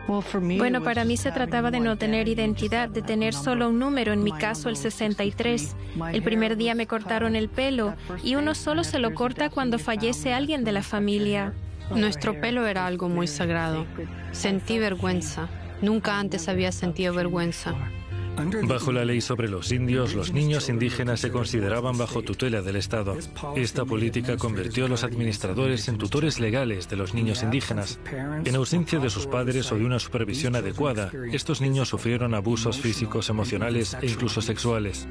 Bueno, para mí se trataba de no tener identidad, de tener solo un número, en mi caso el 63. El primer día me cortaron el pelo y uno solo se lo corta cuando fallece alguien de la familia. Nuestro pelo era algo muy sagrado. Sentí vergüenza. Nunca antes había sentido vergüenza. Bajo la ley sobre los indios, los niños indígenas se consideraban bajo tutela del Estado. Esta política convirtió a los administradores en tutores legales de los niños indígenas. En ausencia de sus padres o de una supervisión adecuada, estos niños sufrieron abusos físicos, emocionales e incluso sexuales.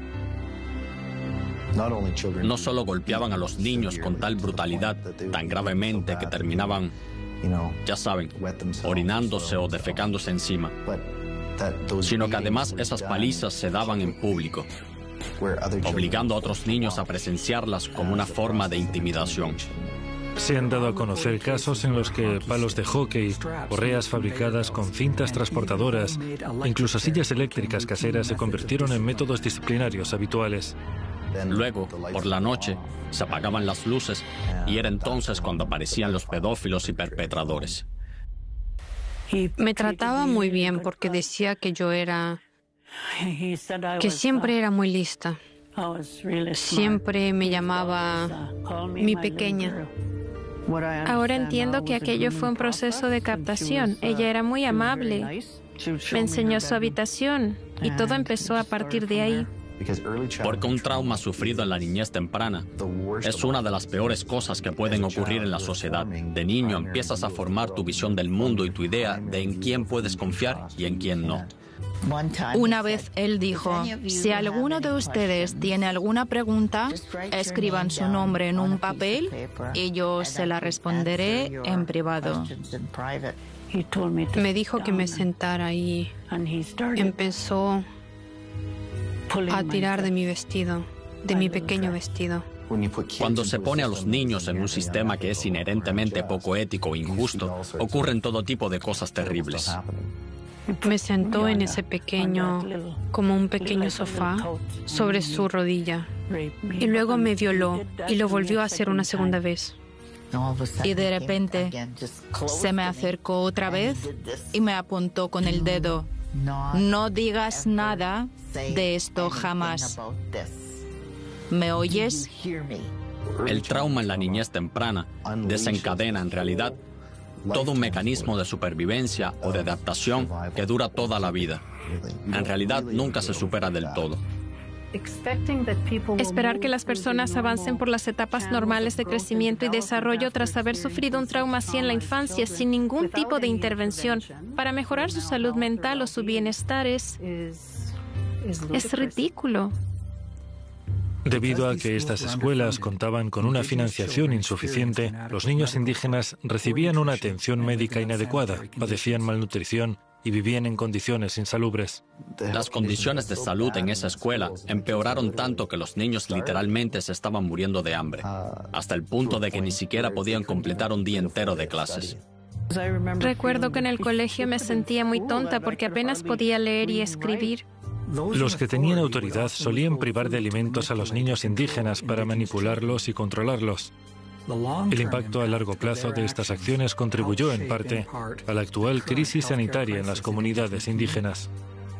No solo golpeaban a los niños con tal brutalidad, tan gravemente que terminaban, ya saben, orinándose o defecándose encima, sino que además esas palizas se daban en público, obligando a otros niños a presenciarlas como una forma de intimidación. Se han dado a conocer casos en los que palos de hockey, correas fabricadas con cintas transportadoras, incluso sillas eléctricas caseras se convirtieron en métodos disciplinarios habituales. Luego, por la noche, se apagaban las luces y era entonces cuando aparecían los pedófilos y perpetradores. Me trataba muy bien porque decía que siempre era muy lista. Siempre me llamaba mi pequeña. Ahora entiendo que aquello fue un proceso de captación. Ella era muy amable. Me enseñó su habitación y todo empezó a partir de ahí. Porque un trauma sufrido en la niñez temprana es una de las peores cosas que pueden ocurrir en la sociedad. De niño empiezas a formar tu visión del mundo y tu idea de en quién puedes confiar y en quién no. Una vez él dijo, si alguno de ustedes tiene alguna pregunta, escriban su nombre en un papel y yo se la responderé en privado. Me dijo que me sentara y empezó a tirar de mi vestido, de mi pequeño vestido. Cuando se pone a los niños en un sistema que es inherentemente poco ético e injusto, ocurren todo tipo de cosas terribles. Me sentó en ese pequeño, como un pequeño sofá, sobre su rodilla. Y luego me violó y lo volvió a hacer una segunda vez. Y de repente se me acercó otra vez y me apuntó con el dedo. No digas nada de esto jamás. ¿Me oyes? El trauma en la niñez temprana desencadena en realidad todo un mecanismo de supervivencia o de adaptación que dura toda la vida. En realidad nunca se supera del todo. Esperar que las personas avancen por las etapas normales de crecimiento y desarrollo tras haber sufrido un trauma así en la infancia sin ningún tipo de intervención para mejorar su salud mental o su bienestar es ridículo. Debido a que estas escuelas contaban con una financiación insuficiente, los niños indígenas recibían una atención médica inadecuada, padecían malnutrición y vivían en condiciones insalubres. Las condiciones de salud en esa escuela empeoraron tanto que los niños literalmente se estaban muriendo de hambre, hasta el punto de que ni siquiera podían completar un día entero de clases. Recuerdo que en el colegio me sentía muy tonta porque apenas podía leer y escribir. Los que tenían autoridad solían privar de alimentos a los niños indígenas para manipularlos y controlarlos. El impacto a largo plazo de estas acciones contribuyó en parte a la actual crisis sanitaria en las comunidades indígenas.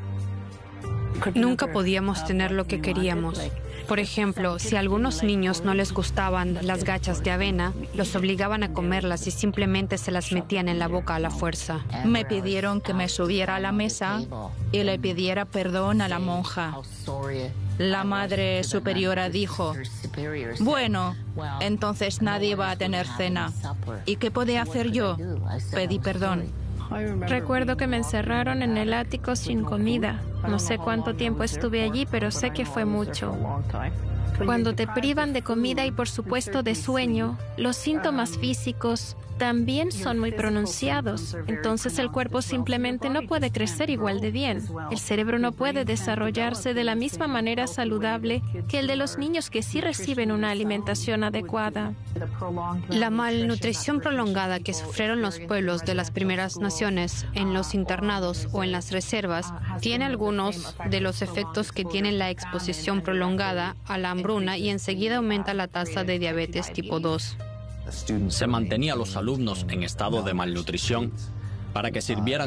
Nunca podíamos tener lo que queríamos. Por ejemplo, si a algunos niños no les gustaban las gachas de avena, los obligaban a comerlas y simplemente se las metían en la boca a la fuerza. Me pidieron que me subiera a la mesa y le pidiera perdón a la monja. La madre superiora dijo, bueno, entonces nadie va a tener cena. ¿Y qué podía hacer yo? Pedí perdón. Recuerdo que me encerraron en el ático sin comida. No sé cuánto tiempo estuve allí, pero sé que fue mucho. Cuando te privan de comida y por supuesto de sueño, los síntomas físicos también son muy pronunciados. Entonces el cuerpo simplemente no puede crecer igual de bien. El cerebro no puede desarrollarse de la misma manera saludable que el de los niños que sí reciben una alimentación adecuada. La malnutrición prolongada que sufrieron los pueblos de las primeras naciones en los internados o en las reservas tiene algunos de los efectos que tiene la exposición prolongada a la hambruna y enseguida aumenta la tasa de diabetes tipo 2. Se mantenía a los alumnos en estado de malnutrición para que sirvieran